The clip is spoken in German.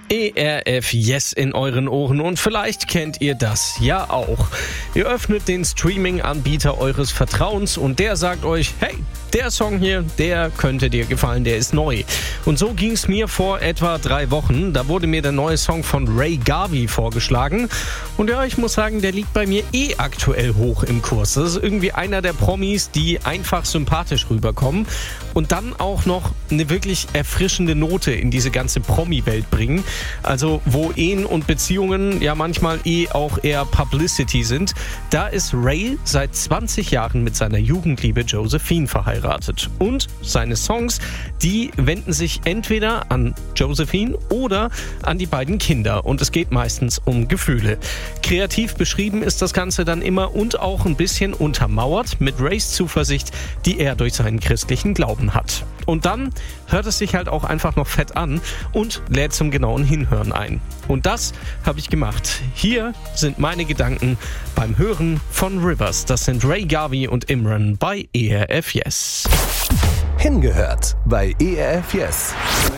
ERF Yes in euren Ohren und vielleicht kennt ihr das ja auch. Ihr öffnet den Streaming-Anbieter eures Vertrauens und der sagt euch, hey, der Song hier, der könnte dir gefallen, der ist neu. Und so ging es mir vor etwa 3 Wochen. Da wurde mir der neue Song von Ray Garvey vorgeschlagen. Und ja, ich muss sagen, der liegt bei mir aktuell hoch im Kurs. Das ist irgendwie einer der Promis, die einfach sympathisch rüberkommen und dann auch noch eine wirklich erfrischende Note in diese ganze Promi-Welt bringen. Also wo Ehen und Beziehungen ja manchmal auch eher Publicity sind. Da ist Ray seit 20 Jahren mit seiner Jugendliebe Josephine verheiratet. Und seine Songs, die wenden sich entweder an Josephine oder an die beiden Kinder. Und es geht meistens um Gefühle. Kreativ beschrieben ist das Ganze dann immer und auch ein bisschen untermauert mit Rays Zuversicht, die er durch seinen christlichen Glauben hat. Und dann hört es sich halt auch einfach noch fett an und lädt zum genauen Hinhören ein. Und das habe ich gemacht. Hier sind meine Gedanken beim Hören von Rivers. Das sind Ray Garvey und Imran bei ERF Yes. Hingehört bei ERF Yes.